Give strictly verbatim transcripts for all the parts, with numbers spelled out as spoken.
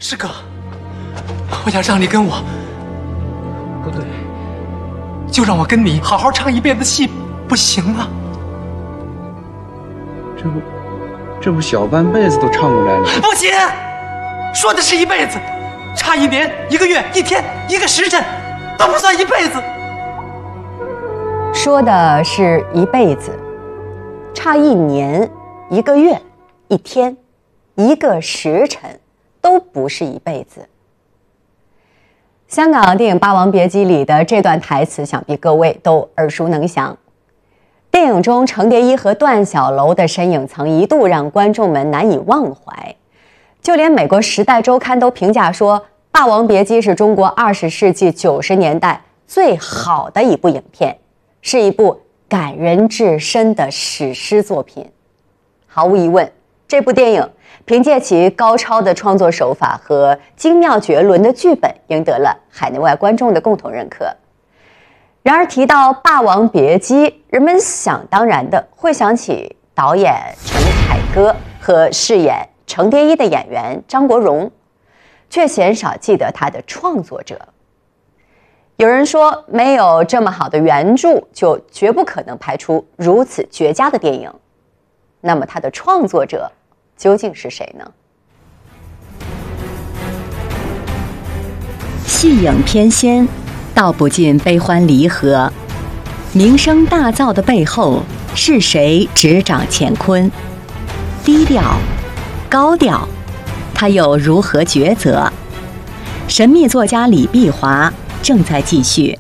师哥，我想让你跟我，不对，就让我跟你好好唱一辈子戏，不行吗？ 这不，这不小半辈子都唱过来了。 不行，说的是一辈子，差一年、一个月、一天、一个时辰，都不算一辈子。 说的是一辈子，差一年、一个月、一天、一个时辰，都不是一辈子。香港电影《霸王别姬》里的这段台词，想必各位都耳熟能详。电影中程蝶衣和段小楼的身影曾一度让观众们难以忘怀，就连美国《时代周刊》都评价说，《霸王别姬》是中国二十世纪九十年代最好的一部影片，是一部感人至深的史诗作品。毫无疑问，这部电影凭借其高超的创作手法和精妙绝伦的剧本，赢得了海内外观众的共同认可。然而提到《霸王别姬》，人们想当然的会想起导演陈凯歌和饰演程蝶衣的演员张国荣，却鲜少记得他的创作者。有人说，没有这么好的原著，就绝不可能拍出如此绝佳的电影。那么他的创作者究竟是谁呢？ 戏影翩跹，道不尽悲欢离合。名声大噪的背后，是谁执掌乾坤？低调，高调，他又如何抉择？神秘作家李碧华正在继续。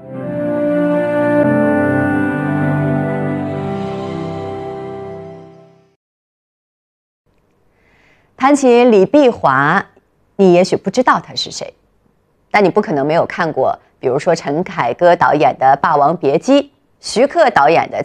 谈起李碧华，你也许不知道他是谁，但你不可能没有看过，比如说陈凯歌导演的《霸王别姬》，徐克导演的《